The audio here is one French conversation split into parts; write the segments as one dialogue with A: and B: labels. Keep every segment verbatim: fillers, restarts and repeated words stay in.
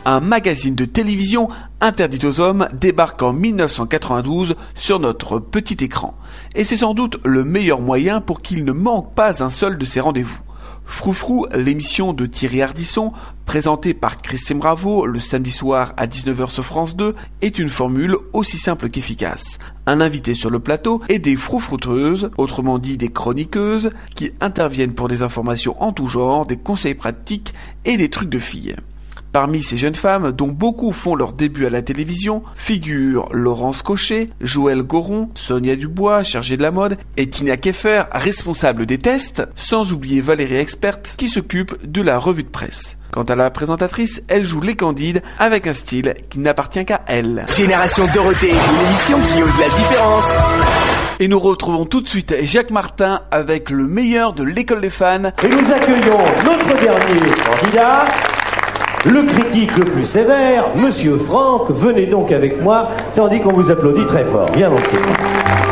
A: un magazine de télévision interdit aux hommes débarque en mille neuf cent quatre-vingt-douze sur notre petit écran. Et c'est sans doute le meilleur moyen pour qu'il ne manque pas un seul de ses rendez-vous. Froufrou, l'émission de Thierry Ardisson, présentée par Christine Bravo le samedi soir à dix-neuf heures sur France deux, est une formule aussi simple qu'efficace. Un invité sur le plateau et des froufrouteuses, autrement dit des chroniqueuses, qui interviennent pour des informations en tout genre, des conseils pratiques et des trucs de filles. Parmi ces jeunes femmes, dont beaucoup font leur début à la télévision, figurent Laurence Cochet, Joëlle Goron, Sonia Dubois, chargée de la mode, et Tina Keffer, responsable des tests, sans oublier Valérie Expert, qui s'occupe de la revue de presse. Quant à la présentatrice, elle joue les Candides avec un style qui n'appartient qu'à elle.
B: Génération Dorothée, une émission qui ose la différence.
A: Et nous retrouvons tout de suite Jacques Martin avec le meilleur de l'école des fans.
C: Et nous accueillons notre dernier candidat, le critique le plus sévère, Monsieur Franck. Venez donc avec moi, tandis qu'on vous applaudit très fort. Viens mon petit Franck.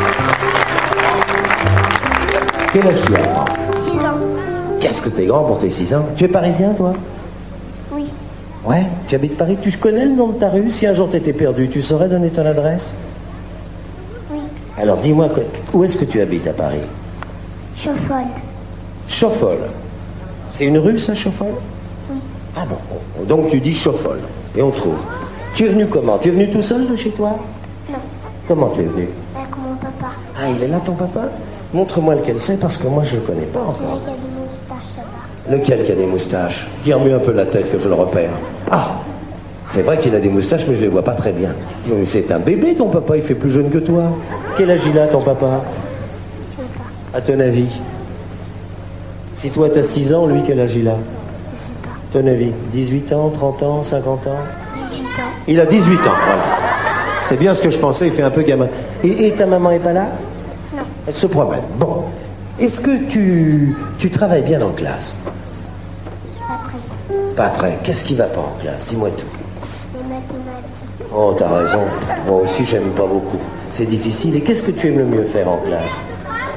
C: Quel âge tu as, Franck?
D: six ans.
C: Qu'est-ce que t'es grand pour tes six ans? Tu es parisien, toi?
D: Oui.
C: Ouais, tu habites Paris. Tu connais le nom de ta rue? Si un jour t'étais perdu, tu saurais donner ton adresse?
D: Oui.
C: Alors dis-moi, où est-ce que tu habites à Paris?
D: Chauffolle.
C: Chauffolle. C'est une rue, ça, Chauffolle?
D: Oui.
C: Ah bon. Donc tu dis Chauffolle. Et on trouve. Tu es venu comment? Tu es venu tout seul de chez toi?
D: Non.
C: Comment tu es venu?
D: Avec mon papa.
C: Ah, il est là, ton papa? Montre-moi lequel c'est, parce que moi, je le connais pas
D: Celui
C: encore.
D: qui a des moustaches là-bas.
C: Lequel qui a des moustaches? Qui remue un peu la tête que je le repère. Ah, c'est vrai qu'il a des moustaches, mais je les vois pas très bien. C'est un bébé, ton papa, il fait plus jeune que toi. Quel âge il a, ton papa?
D: Je sais pas.
C: À ton avis? Si toi, t'as six ans, lui, quel âge il a?
D: Je sais pas.
C: Ton avis? dix-huit ans, trente ans, cinquante ans?
D: dix-huit ans.
C: Il a dix-huit ans, voilà. C'est bien ce que je pensais, il fait un peu gamin. Et, et ta maman est pas là?
D: Non.
C: Elle se promène. Bon. Est-ce que tu, tu travailles bien en classe?
D: Pas très.
C: Pas très. Qu'est-ce qui va pas en classe? Dis-moi tout.
D: Les mathématiques.
C: Oh, t'as raison. Moi aussi, j'aime pas beaucoup. C'est difficile. Et qu'est-ce que tu aimes le mieux faire en classe?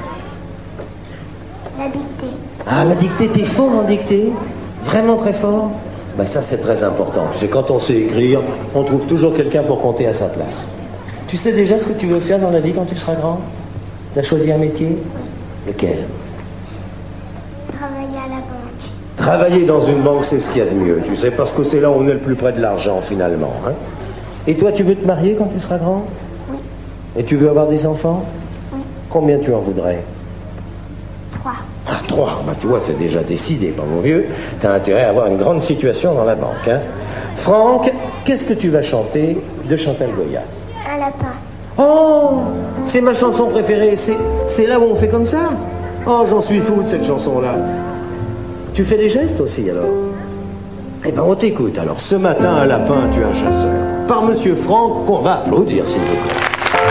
D: La dictée.
C: Ah, la dictée, t'es fort en dictée? Vraiment très fort? Ben ça, c'est très important. Tu sais, quand on sait écrire, on trouve toujours quelqu'un pour compter à sa place. Tu sais déjà ce que tu veux faire dans la vie quand tu seras grand? T'as choisi un métier? Lequel?
D: Travailler à la banque.
C: Travailler dans une banque, c'est ce qu'il y a de mieux, tu sais, parce que c'est là où on est le plus près de l'argent, finalement. Hein? Et toi, tu veux te marier quand tu seras grand?
D: Oui.
C: Et tu veux avoir des enfants?
D: Oui.
C: Combien tu en voudrais?
D: Trois.
C: Ah, trois. Bah, tu vois, t'es déjà décidé, pas mon vieux. T'as intérêt à avoir une grande situation dans la banque. Hein? Franck, qu'est-ce que tu vas chanter de Chantal Goya?
D: Un lapin.
C: Oh, c'est ma chanson préférée. C'est, c'est là où on fait comme ça? Oh, j'en suis fou de cette chanson-là. Tu fais les gestes aussi, alors? Eh ben, on t'écoute. Alors, ce matin, un lapin tue un chasseur. Par Monsieur Franck, qu'on va applaudir, s'il vous plaît.